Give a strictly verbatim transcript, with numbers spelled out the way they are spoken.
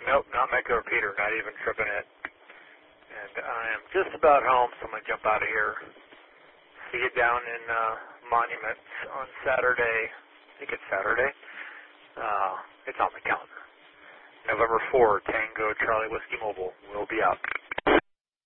Nope, not Mecca or Peter, not even tripping it. And I am just about home, so I'm going to jump out of here. See you down in uh, Monuments on Saturday. I think it's Saturday. Uh, it's on the calendar. November fourth, Tango Charlie Whiskey Mobile. We'll be out.